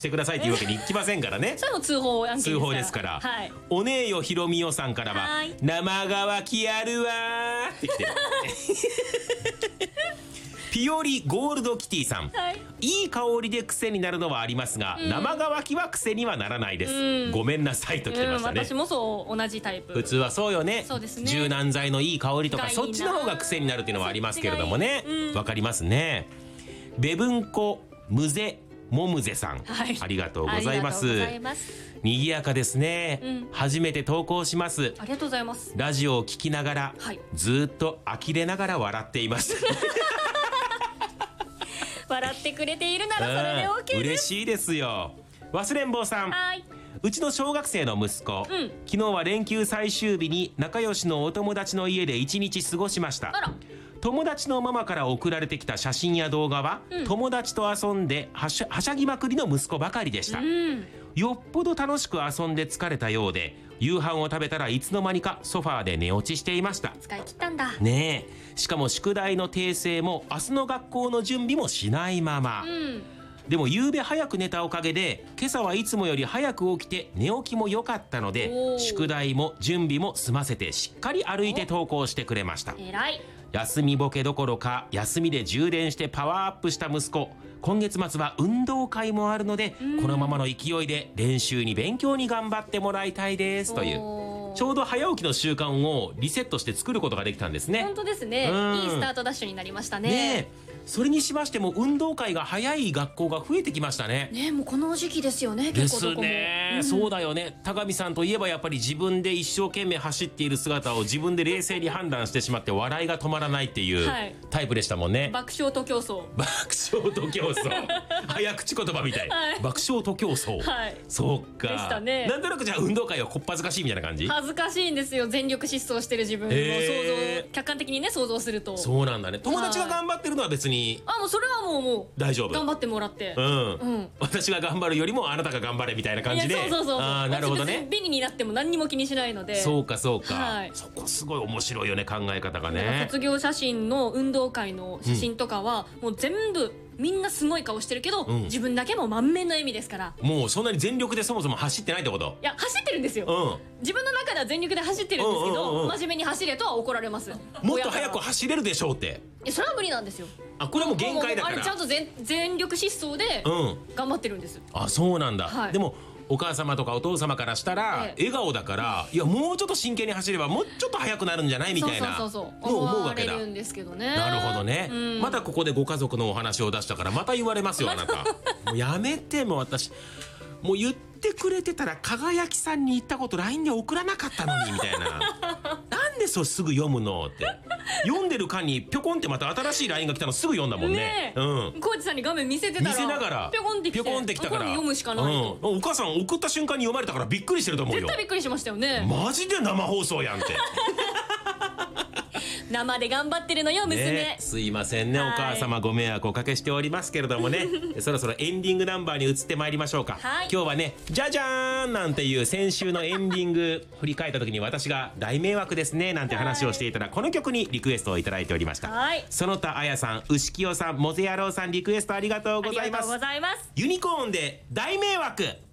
してくださいというわけにいきませんからね。 それも通報案件ですから。 通報ですから。 はい。 おねえよひろみよさんからははい生乾きあるわーってきてる。ピオリゴールドキティさん、 はい、 いい香りで癖になるのはありますが、生乾きは癖にはならないです、ごめんなさいと来てましたね、 私もそう同じタイプ。 普通はそうよね。 そうですね。 柔軟剤のいい香りとかがいいな、 そっちの方が癖になるっていうのはありますけれどもね、わかりますね。ベブンコムゼモムゼさん、 はい、 ありがとうございます。にぎやかですね、初めて投稿します。 ありがとうございます。 ラジオを聞きながら、 はい、 ずっと呆れながら笑っています笑ってくれているならそれで OK です。 嬉しいですよ。忘れん坊さん、 はい、 うちの小学生の息子、昨日は連休最終日に仲良しのお友達の家で1日過ごしました。友達のママから送られてきた写真や動画は、友達と遊んではしゃぎまくりの息子ばかりでした、よっぽど楽しく遊んで疲れたようで、夕飯を食べたらいつの間にかソファーで寝落ちしていました。 使い切ったんだねえ。しかも宿題の訂正も明日の学校の準備もしないまま、でも夕べ早く寝たおかげで今朝はいつもより早く起きて寝起きも良かったので、宿題も準備も済ませてしっかり歩いて登校してくれました。 偉い。 休みボケどころか休みで充電してパワーアップした息子、今月末は運動会もあるので、このままの勢いで練習に勉強に頑張ってもらいたいですという、ちょうど早起きの習慣をリセットして作ることができたんですね。 本当ですね、いいスタートダッシュになりましたね。 ねえ、それにしましても運動会が早い学校が増えてきましたね。 ねえ、もうこの時期ですよね、結構どこも。 ですね、そうだよね。高見さんといえばやっぱり自分で一生懸命走っている姿を自分で冷静に判断してしまって笑いが止まらないっていうタイプでしたもんね。 爆笑と競争。 爆笑と競争早口言葉みたい、爆笑と競争、そうかでしたね。なんとなくじゃあ運動会はこっぱずかしいみたいな感じ。 恥ずかしいんですよ、全力疾走してる自分を想像、客観的にね想像すると。 そうなんだね。友達が頑張ってるのは別にもうそれはもう大丈夫、 頑張ってもらって、 私が頑張るよりもあなたが頑張れみたいな感じで。 なるほどね。 便利になっても何にも気にしないので。 そうかそうか、そこすごい面白いよね、考え方がね。 卒業写真の運動会の写真とかは、もう全部みんなすごい顔してるけど、自分だけも満面の笑みですから。 もうそんなに全力でそもそも走ってないってこと？ いや、走ってるんですよ、自分の中では全力で走ってるんですけど、真面目に走れとは怒られます。 もっと早く走れるでしょうって。 それは無理なんですよ。 これはもう限界だから。 あれちゃんと全力疾走で頑張ってるんです。 そうなんだ、でもお母様とかお父様からしたら笑顔だから、いやもうちょっと真剣に走ればもうちょっと速くなるんじゃないみたいなのを思うわけだ。 思われるんですけどね。 なるほどね、またここでご家族のお話を出したからまた言われますよ、あなたもうやめて。もう私もう言ってくれてたら輝きさんに言ったこと LINE で送らなかったのにみたいななんでそうすぐ読むのって読んでる間にぴょこんってまた新しい LINE が来たのすぐ読んだもんね。 コーチさんに画面見せてたら見せながらぴょこんってきて読むしかないと、 お母さん送った瞬間に読まれたからびっくりしてると思うよ。 絶対びっくりしましたよね。 マジで生放送やんって生で頑張ってるのよ娘、 すいませんね、お母様ご迷惑をおかけしておりますけれどもねそろそろエンディングナンバーに移ってまいりましょうか。今日はね、じゃじゃーんなんていう先週のエンディング振り返った時に私が大迷惑ですねなんて話をしていたら、この曲にリクエストをいただいておりました。その他あやさん、牛清さん、モゼ野郎さん、リクエストありがとうございます。ユニコーンで大迷惑。